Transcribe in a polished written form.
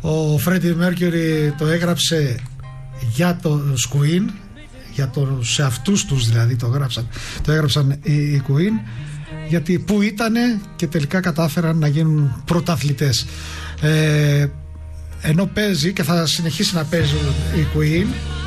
Ο Freddie Mercury το έγραψε για το Queen, σε αυτούς τους δηλαδή το έγραψαν οι Queen, γιατί που ήτανε και τελικά κατάφεραν να γίνουν πρωταθλητές. Ενώ παίζει και θα συνεχίσει να παίζει η Queen,